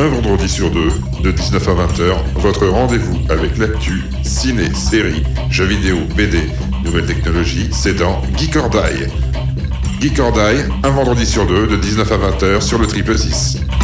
Un vendredi sur deux, de 19 à 20h, votre rendez-vous avec l'actu, ciné, séries, jeux vidéo, BD, nouvelles technologies, c'est dans Geek or Die. Geek or Die, un vendredi sur deux, de 19 à 20h sur le Triple 6.